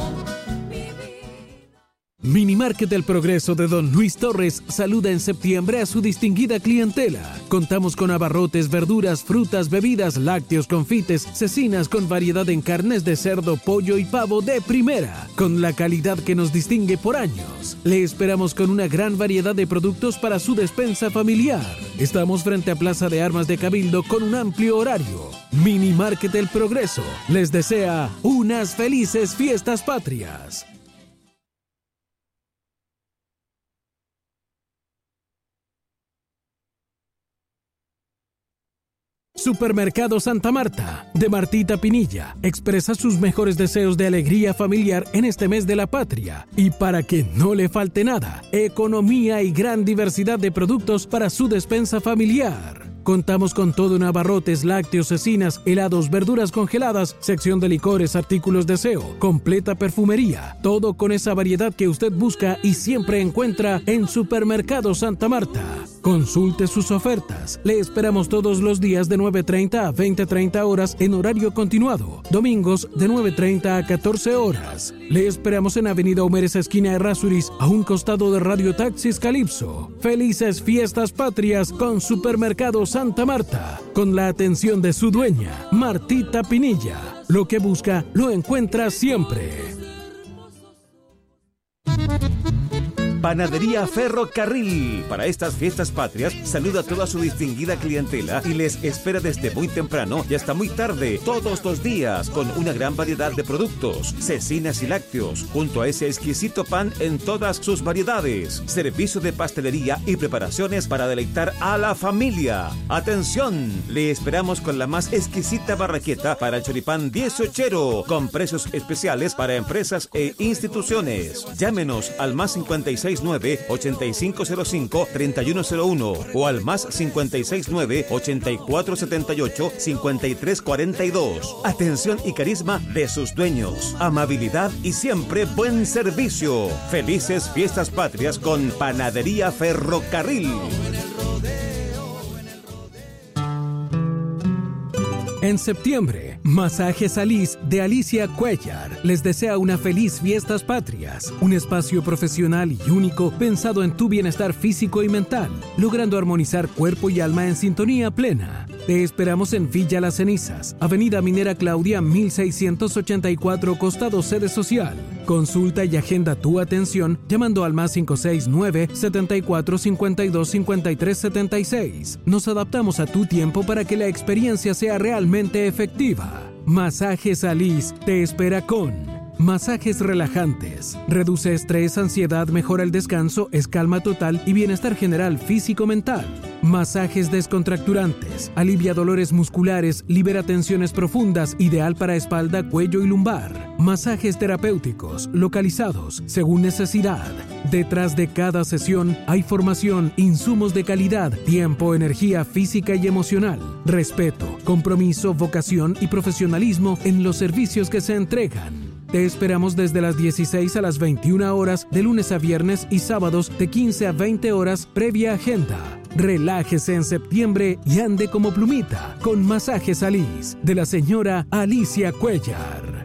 Minimarket El Progreso de Don Luis Torres saluda en septiembre a su distinguida clientela. Contamos con abarrotes, verduras, frutas, bebidas, lácteos, confites, cecinas con variedad en carnes de cerdo, pollo y pavo de primera, con la calidad que nos distingue por años. Le esperamos con una gran variedad de productos para su despensa familiar. Estamos frente a Plaza de Armas de Cabildo con un amplio horario. Minimarket El Progreso les desea unas felices fiestas patrias. Supermercado Santa Marta, de Martita Pinilla, expresa sus mejores deseos de alegría familiar en este mes de la patria. Y para que no le falte nada, economía y gran diversidad de productos para su despensa familiar. Contamos con todo en abarrotes, lácteos, cecinas, helados, verduras congeladas, sección de licores, artículos de aseo, completa perfumería. Todo con esa variedad que usted busca y siempre encuentra en Supermercado Santa Marta. Consulte sus ofertas. Le esperamos todos los días de 9:30 a 20:30 horas en horario continuado. Domingos de 9:30 a 14 horas. Le esperamos en Avenida Humérez, esquina Errázuriz, a un costado de Radio Taxis Calipso. Felices fiestas patrias con Supermercado Santa Marta, con la atención de su dueña, Martita Pinilla. Lo que busca, lo encuentra siempre. Panadería Ferrocarril. Para estas fiestas patrias, saluda a toda su distinguida clientela y les espera desde muy temprano y hasta muy tarde, todos los días, con una gran variedad de productos, cecinas y lácteos, junto a ese exquisito pan en todas sus variedades. Servicio de pastelería y preparaciones para deleitar a la familia. ¡Atención! Le esperamos con la más exquisita barraqueta para el choripán 18, con precios especiales para empresas e instituciones. Llámenos al más 569-8505-3101 o al más 569-8478-5342. Atención y carisma de sus dueños. Amabilidad y siempre buen servicio. Felices fiestas patrias con Panadería Ferrocarril. En septiembre, Masajes Alice de Alicia Cuellar les desea una feliz fiestas patrias, un espacio profesional y único pensado en tu bienestar físico y mental, logrando armonizar cuerpo y alma en sintonía plena. Te esperamos en Villa Las Cenizas, Avenida Minera Claudia 1684, costado sede social. Consulta y agenda tu atención llamando al más 569-7452-5376. Nos adaptamos a tu tiempo para que la experiencia sea realmente efectiva. Masajes Alice te espera con masajes relajantes. Reduce estrés, ansiedad, mejora el descanso, es calma total y bienestar general físico-mental. Masajes descontracturantes, alivia dolores musculares, libera tensiones profundas, ideal para espalda, cuello y lumbar. Masajes terapéuticos, localizados, según necesidad. Detrás de cada sesión hay formación, insumos de calidad, tiempo, energía física y emocional, respeto, compromiso, vocación y profesionalismo en los servicios que se entregan. Te esperamos desde las 16 a las 21 horas, de lunes a viernes y sábados de 15 a 20 horas, previa agenda. Relájese en septiembre y ande como plumita con Masajes Alice, de la señora Alicia Cuellar.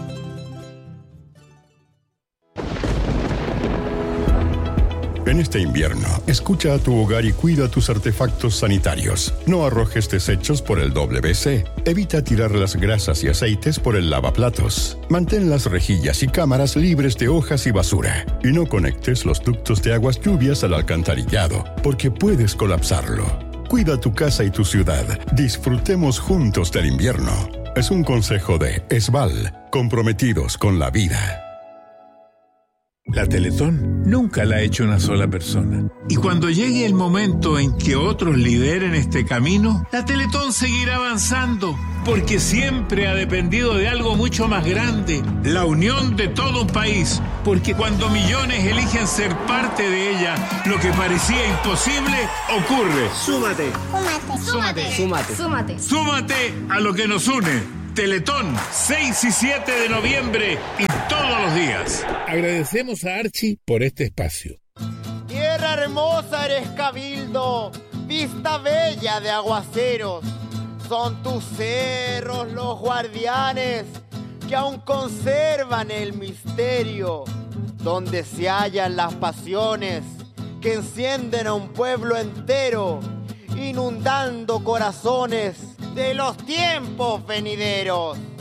En este invierno, escucha a tu hogar y cuida tus artefactos sanitarios. No arrojes desechos por el WC. Evita tirar las grasas y aceites por el lavaplatos. Mantén las rejillas y cámaras libres de hojas y basura. Y no conectes los ductos de aguas lluvias al alcantarillado, porque puedes colapsarlo. Cuida tu casa y tu ciudad. Disfrutemos juntos del invierno. Es un consejo de ESVAL, comprometidos con la vida. La Teletón nunca la ha hecho una sola persona. Y cuando llegue el momento en que otros lideren este camino, la Teletón seguirá avanzando, porque siempre ha dependido de algo mucho más grande, la unión de todo un país. Porque cuando millones eligen ser parte de ella, lo que parecía imposible ocurre. Súmate. Súmate. Súmate. Súmate. Súmate a lo que nos une. Teletón, 6 y 7 de noviembre y todos los días. Agradecemos a Archie por este espacio. Tierra hermosa eres Cabildo, vista bella de aguaceros. Son tus cerros los guardianes que aún conservan el misterio, donde se hallan las pasiones que encienden a un pueblo entero, inundando corazones de los tiempos venideros.